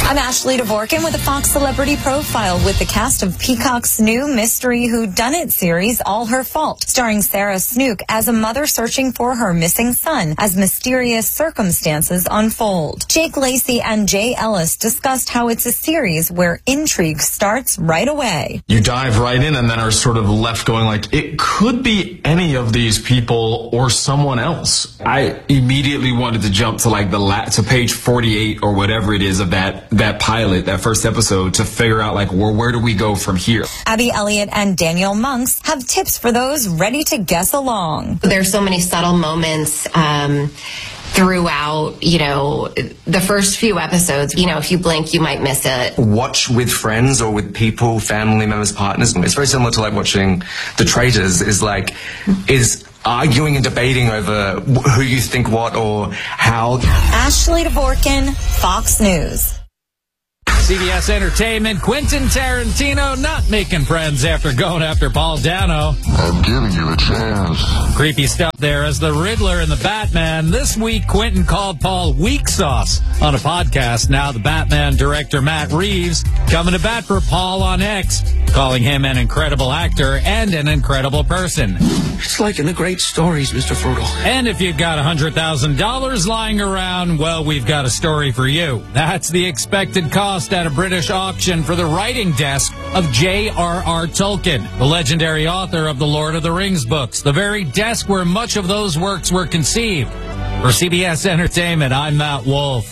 I'm Ashley Dvorkin with a Fox Celebrity Profile with the cast of Peacock's new mystery whodunit series, All Her Fault, starring Sarah Snook as a mother searching for her missing son as mysterious circumstances unfold. Jake Lacy and Jay Ellis discussed how it's a series where intrigue starts right away. You dive right in and then are sort of left going like, it could be any of these people or someone else. I immediately wanted to jump to like to page 48 or whatever it is of that pilot, that first episode, to figure out like, well, where do we go from here? Abby Elliott and Danielle Monks have tips for those ready to guess along. There's so many subtle moments throughout, the first few episodes. If you blink, you might miss it. Watch with friends or with people, family members, partners. It's very similar to like watching The Traitors, is arguing and debating over who you think what or how. Ashley Dvorkin, Fox News. CBS Entertainment, Quentin Tarantino not making friends after going after Paul Dano. I'm giving you a chance. Creepy stuff there as the Riddler in the Batman. This week, Quentin called Paul weak sauce on a podcast. Now the Batman director Matt Reeves coming to bat for Paul on X, calling him an incredible actor and an incredible person. It's like in the great stories, Mr. Frugal. And if you've got $100,000 lying around, well, we've got a story for you. That's the expected cost at a British auction for the writing desk of J.R.R. Tolkien, the legendary author of the Lord of the Rings books, the very desk where much of those works were conceived. For CBS Entertainment, I'm Matt Wolf.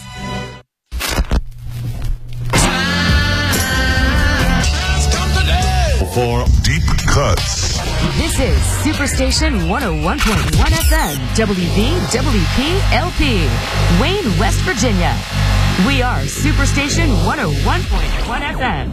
For deep cuts. This is Superstation 101.1 FM, WVWP-LP, Wayne, West Virginia. We are Superstation 101.1 FM.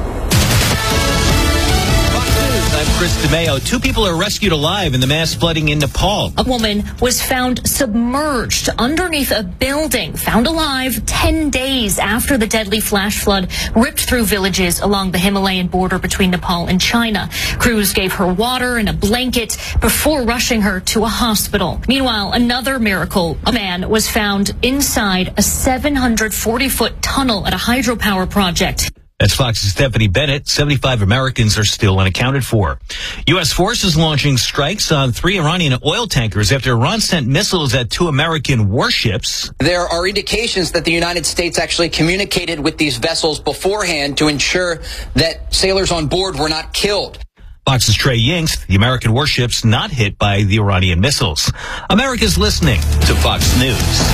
I'm Chris DeMeo. 2 people are rescued alive in the mass flooding in Nepal. A woman was found submerged underneath a building, found alive 10 days after the deadly flash flood ripped through villages along the Himalayan border between Nepal and China. Crews gave her water and a blanket before rushing her to a hospital. Meanwhile, another miracle. A man was found inside a 740-foot tunnel at a hydropower project. That's Fox's Stephanie Bennett. 75 Americans are still unaccounted for. U.S. forces launching strikes on 3 Iranian oil tankers after Iran sent missiles at 2 American warships. There are indications that the United States actually communicated with these vessels beforehand to ensure that sailors on board were not killed. Fox's Trey Yingst. The American warships not hit by the Iranian missiles. America's listening to Fox News.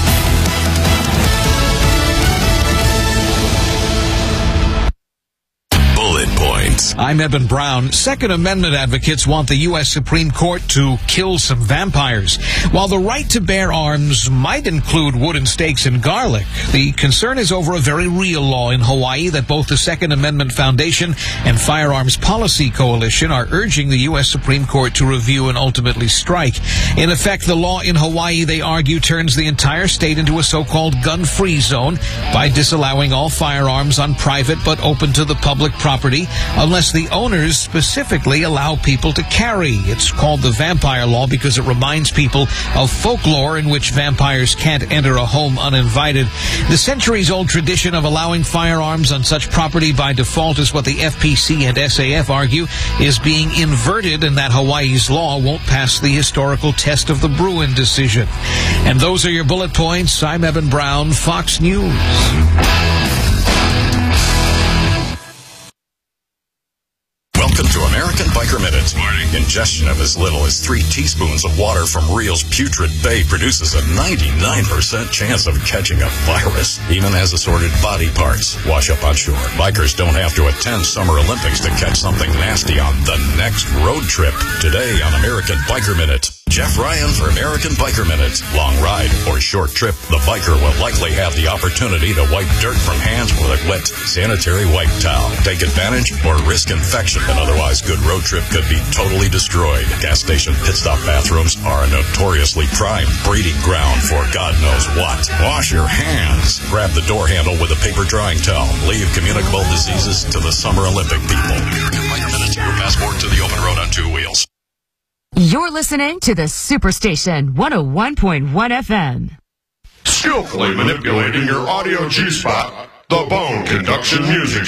I'm Eben Brown. Second Amendment advocates want the U.S. Supreme Court to kill some vampires. While the right to bear arms might include wooden stakes and garlic, the concern is over a very real law in Hawaii that both the Second Amendment Foundation and Firearms Policy Coalition are urging the U.S. Supreme Court to review and ultimately strike. In effect, the law in Hawaii, they argue, turns the entire state into a so-called gun-free zone by disallowing all firearms on private but open to the public property, unless the owners specifically allow people to carry. It's called the vampire law because it reminds people of folklore in which vampires can't enter a home uninvited. The centuries-old tradition of allowing firearms on such property by default is what the FPC and SAF argue is being inverted, and that Hawaii's law won't pass the historical test of the Bruin decision. And those are your bullet points. I'm Eben Brown, Fox News. Welcome to American Biker Minute. Ingestion of as little as 3 teaspoons of water from Reel's putrid bay produces a 99% chance of catching a virus, even as assorted body parts wash up on shore. Bikers don't have to attend Summer Olympics to catch something nasty on the next road trip. Today on American Biker Minute, Jeff Ryan for American Biker Minute. Long ride or short trip, the biker will likely have the opportunity to wipe dirt from hands with a wet sanitary wipe towel. Take advantage or risk infection. An otherwise good road trip could be totally destroyed. Gas station pit stop bathrooms are a notoriously prime breeding ground for God knows what. Wash your hands. Grab the door handle with a paper drying towel. Leave communicable diseases to the Summer Olympic people. American Biker Minute, your passport to the open road on 2 wheels. You're listening to the Superstation 101.1 FM. Skillfully manipulating your audio G-spot. The Bone Conduction Music